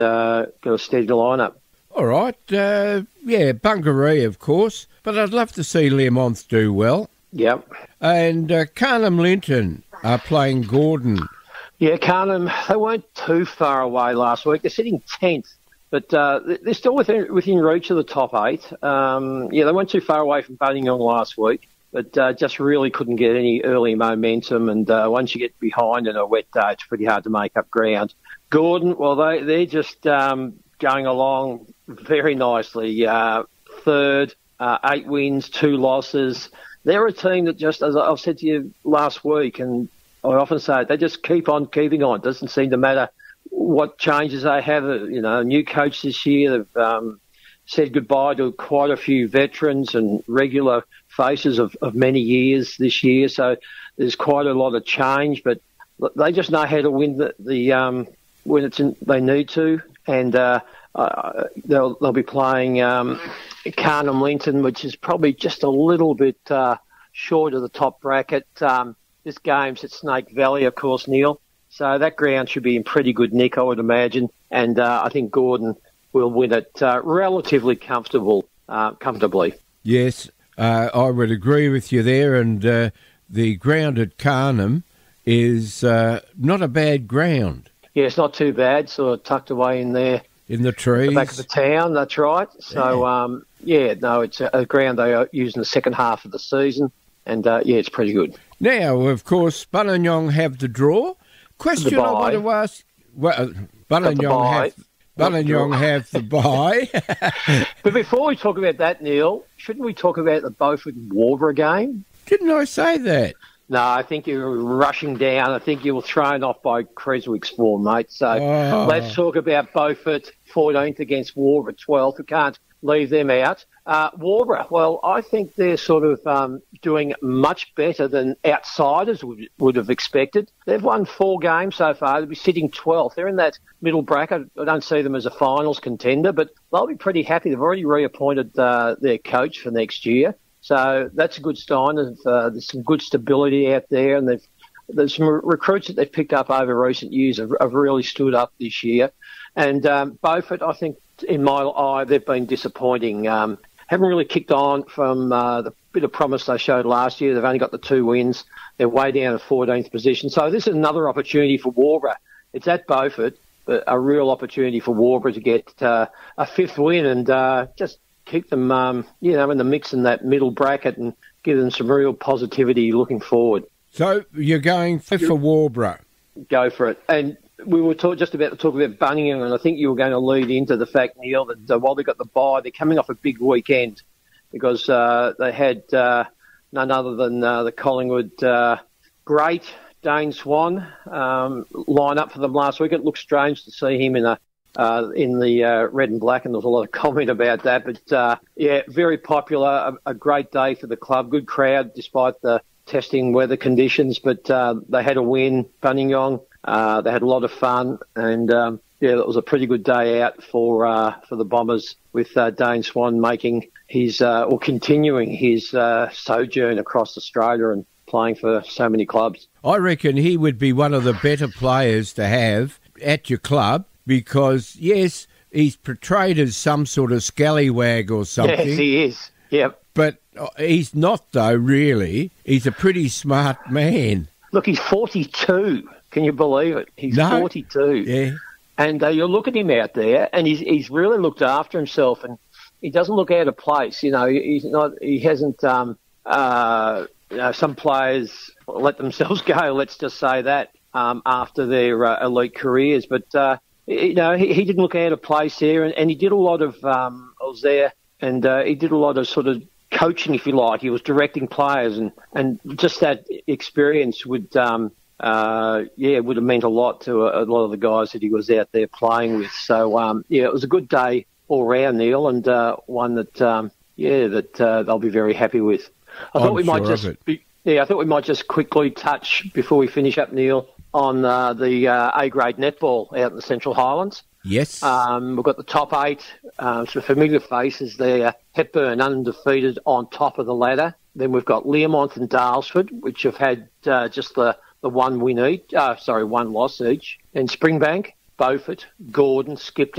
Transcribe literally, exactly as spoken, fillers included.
uh, got a steady lineup. All right. Uh, yeah, Bungaree, of course. But I'd love to see Learmonth do well. Yep. And uh, Carnham Linton are playing Gordon. Yeah, Carnham, they weren't too far away last week. They're sitting tenth, but uh, they're still within within reach of the top eight. Um, yeah, they weren't too far away from Bunningon last week, but uh, just really couldn't get any early momentum. And uh, once you get behind in a wet day, it's pretty hard to make up ground. Gordon, well, they, they're just um, going along very nicely. Uh, third, uh, eight wins, two losses. They're a team that just, as I've said to you last week, and I often say it, they just keep on keeping on. It doesn't seem to matter what changes they have. You know, new coach this year, they've um, said goodbye to quite a few veterans and regular faces of, of many years this year. So there's quite a lot of change, but they just know how to win the, the um, when it's in, they need to. And uh, uh, they'll, they'll be playing um, Carnham Linton, which is probably just a little bit uh, short of the top bracket. Um, This game's at Snake Valley, of course, Neil. So that ground should be in pretty good nick, I would imagine. And uh, I think Gordon will win it uh, relatively comfortable, uh, comfortably. Yes, uh, I would agree with you there. And uh, the ground at Carnham is uh, not a bad ground. Yeah, it's not too bad, sort of tucked away in there. In the trees. The back of the town, that's right. So, yeah, um, yeah no, it's a, a ground they use in the second half of the season. And, uh, yeah, it's pretty good. Now, of course, Bunningon have the draw. Question I want to ask... Well, Bunningon have, Bunningon have the bye. But before we talk about that, Neil, shouldn't we talk about the Beaufort and Warburg game? Didn't I say that? No, I think you were rushing down. I think you were thrown off by Creswick's form, mate. So oh. let's talk about Beaufort fourteenth against Warburg twelfth. We can't leave them out. Uh, Warburg, well, I think they're sort of um, doing much better than outsiders would, would have expected. They've won four games so far. They'll be sitting twelfth. They're in that middle bracket. I don't see them as a finals contender, but they'll be pretty happy. They've already reappointed uh, their coach for next year. So that's a good sign. Of, uh, there's some good stability out there, and they've, there's some recruits that they've picked up over recent years have, have really stood up this year. And um, Beaufort, I think, in my eye, they've been disappointing. Um, haven't really kicked on from uh, the bit of promise they showed last year. They've only got the two wins. They're way down at fourteenth position. So this is another opportunity for Warburg. It's at Beaufort, but a real opportunity for Warburg to get uh, a fifth win and uh, just keep them, um, you know, in the mix in that middle bracket and give them some real positivity looking forward. So you're going for, for Warburg? Go for it. And we were talk, just about to talk about Bunningon, and I think you were going to lead into the fact, Neil, that uh, while they got the bye, they're coming off a big weekend because uh, they had uh, none other than uh, the Collingwood uh, great Dane Swan um, line up for them last week. It looks strange to see him in a uh, in the uh, red and black, and there was a lot of comment about that. But, uh, yeah, very popular, a, a great day for the club, good crowd despite the testing weather conditions, but uh, they had a win, Bunningon. Uh, they had a lot of fun, and um, yeah, it was a pretty good day out for uh, for the Bombers, with uh, Dane Swan making his uh, or continuing his uh, sojourn across Australia and playing for so many clubs. I reckon he would be one of the better players to have at your club because, yes, he's portrayed as some sort of scallywag or something. Yes, he is. Yep. But he's not, though, really. He's a pretty smart man. Look, he's forty-two. Can you believe it? He's no. forty-two. Yeah. And uh, you look at him out there, and he's he's really looked after himself, and he doesn't look out of place. You know, he's not. He hasn't. Um, uh, you know, some players let themselves go. Let's just say that um, after their uh, elite careers, but uh, you know, he, he didn't look out of place there, and, and he did a lot of. Um, I was there, and uh, he did a lot of sort of coaching, if you like. He was directing players, and, and just that experience would. Um, Uh, yeah, it would have meant a lot to a, a lot of the guys that he was out there playing with. So, um, yeah, it was a good day all round, Neil, and uh, one that, um, yeah, that uh, they'll be very happy with. I I'm thought we sure might just, be, yeah, I thought we might just quickly touch before we finish up, Neil, on uh, the uh, A-grade netball out in the Central Highlands. Yes. Um, we've got the top eight, uh, some familiar faces there. Hepburn undefeated on top of the ladder. Then we've got Learmonth and Dalesford, which have had uh, just the the one win each, uh, sorry, one loss each. And Springbank, Beaufort, Gordon, Skipton.